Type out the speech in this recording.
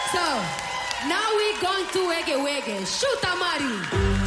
So, now we're going to Wege Wege. Shoot, Amari.